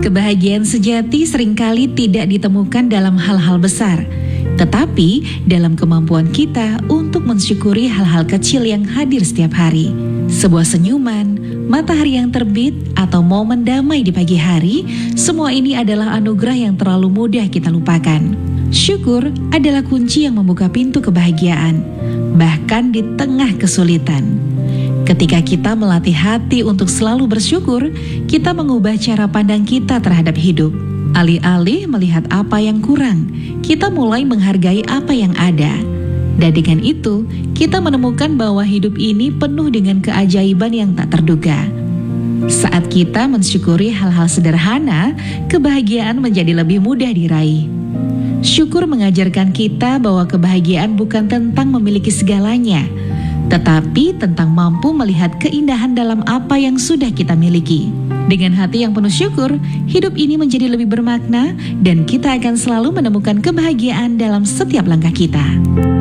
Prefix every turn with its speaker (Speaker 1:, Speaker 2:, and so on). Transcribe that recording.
Speaker 1: Kebahagiaan sejati seringkali tidak ditemukan dalam hal-hal besar, tetapi dalam kemampuan kita untuk mensyukuri hal-hal kecil yang hadir setiap hari. Sebuah senyuman, matahari yang terbit, atau momen damai di pagi hari, semua ini adalah anugerah yang terlalu mudah kita lupakan. Syukur adalah kunci yang membuka pintu kebahagiaan, bahkan di tengah kesulitan. Ketika kita melatih hati untuk selalu bersyukur, kita mengubah cara pandang kita terhadap hidup. Alih-alih melihat apa yang kurang, kita mulai menghargai apa yang ada. Dan dengan itu, kita menemukan bahwa hidup ini penuh dengan keajaiban yang tak terduga. Saat kita mensyukuri hal-hal sederhana, kebahagiaan menjadi lebih mudah diraih. Syukur mengajarkan kita bahwa kebahagiaan bukan tentang memiliki segalanya, tetapi tentang mampu melihat keindahan dalam apa yang sudah kita miliki. Dengan hati yang penuh syukur, hidup ini menjadi lebih bermakna dan kita akan selalu menemukan kebahagiaan dalam setiap langkah kita.